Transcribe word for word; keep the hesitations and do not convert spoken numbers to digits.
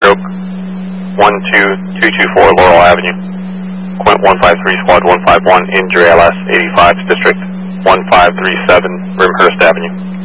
stroke one two two two four Laurel Avenue. Quint one five three Squad one five one, injury L S eighty-five, District one five three seven, Rimhurst Avenue.